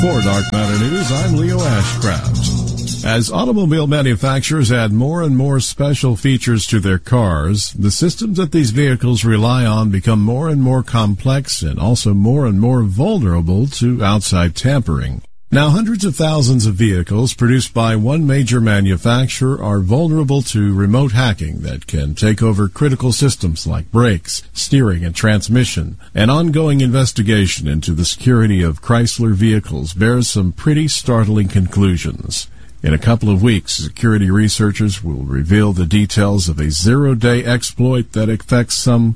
For Dark Matter News, I'm Leo Ashcraft. As automobile manufacturers add more and more special features to their cars, the systems that these vehicles rely on become more and more complex and also more and more vulnerable to outside tampering. Now, hundreds of thousands of vehicles produced by one major manufacturer are vulnerable to remote hacking that can take over critical systems like brakes, steering, and transmission. An ongoing investigation into the security of Chrysler vehicles bears some pretty startling conclusions. In a couple of weeks, security researchers will reveal the details of a zero-day exploit that affects some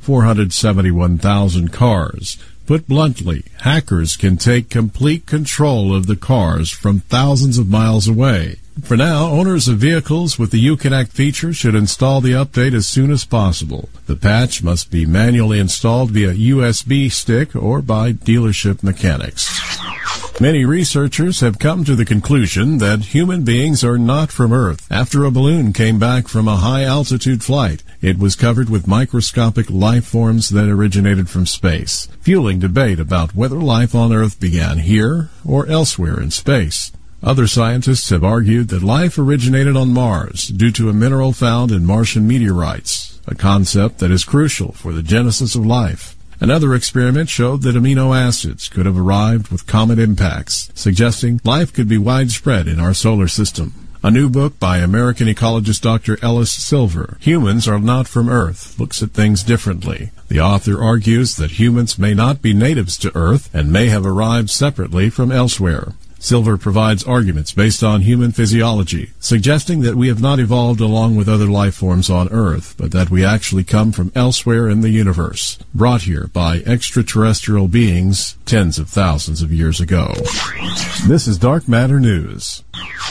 471,000 cars. Put bluntly, hackers can take complete control of the cars from thousands of miles away. For now, owners of vehicles with the Uconnect feature should install the update as soon as possible. The patch must be manually installed via USB stick or by dealership mechanics. Many researchers have come to the conclusion that human beings are not from Earth. After a balloon came back from a high-altitude flight, it was covered with microscopic life forms that originated from space, fueling debate about whether life on Earth began here or elsewhere in space. Other scientists have argued that life originated on Mars due to a mineral found in Martian meteorites, a concept that is crucial for the genesis of life. Another experiment showed that amino acids could have arrived with comet impacts, suggesting life could be widespread in our solar system. A new book by American ecologist Dr. Ellis Silver, Humans Are Not From Earth, looks at things differently. The author argues that humans may not be natives to Earth and may have arrived separately from elsewhere. Silver provides arguments based on human physiology, suggesting that we have not evolved along with other life forms on Earth, but that we actually come from elsewhere in the universe, brought here by extraterrestrial beings tens of thousands of years ago. This is Dark Matter News.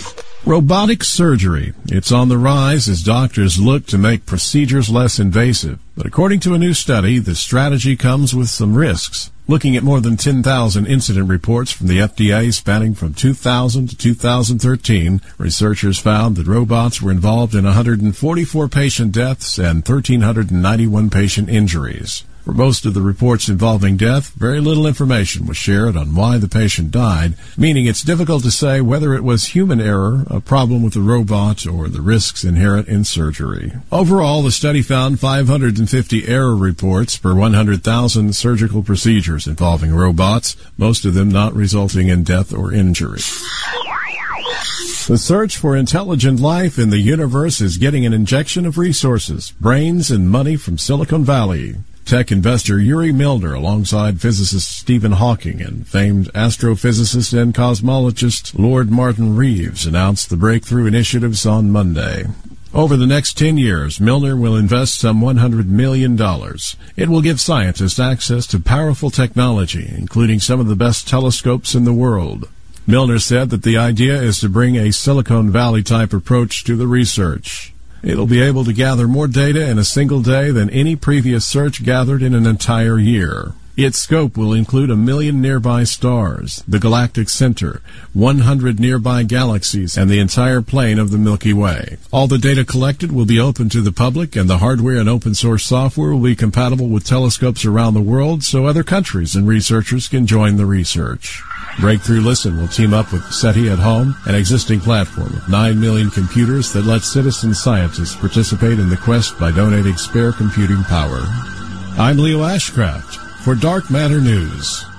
Robotic surgery. It's on the rise as doctors look to make procedures less invasive. But according to a new study, the strategy comes with some risks. Looking at more than 10,000 incident reports from the FDA spanning from 2000 to 2013, researchers found that robots were involved in 144 patient deaths and 1,391 patient injuries. For most of the reports involving death, very little information was shared on why the patient died, meaning it's difficult to say whether it was human error, a problem with the robot, or the risks inherent in surgery. Overall, the study found 550 error reports per 100,000 surgical procedures involving robots, most of them not resulting in death or injury. The search for intelligent life in the universe is getting an injection of resources, brains, and money from Silicon Valley. Tech investor Yuri Milner, alongside physicist Stephen Hawking and famed astrophysicist and cosmologist Lord Martin Reeves, announced the breakthrough initiatives on Monday. Over the next 10 years, Milner will invest some $100 million. It will give scientists access to powerful technology, including some of the best telescopes in the world. Milner said that the idea is to bring a Silicon Valley-type approach to the research. It'll be able to gather more data in a single day than any previous search gathered in an entire year. Its scope will include 1 million nearby stars, the galactic center, 100 nearby galaxies, and the entire plane of the Milky Way. All the data collected will be open to the public, and the hardware and open-source software will be compatible with telescopes around the world so other countries and researchers can join the research. Breakthrough Listen will team up with SETI at Home, an existing platform of 9 million computers that lets citizen scientists participate in the quest by donating spare computing power. I'm Leo Ashcraft for Dark Matter News.